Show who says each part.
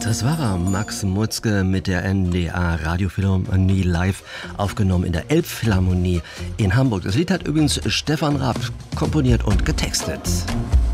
Speaker 1: Das war er, Max Mutzke mit der NDR Radiophilharmonie live aufgenommen in der Elbphilharmonie in Hamburg. Das Lied hat übrigens Stefan Raab komponiert und getextet.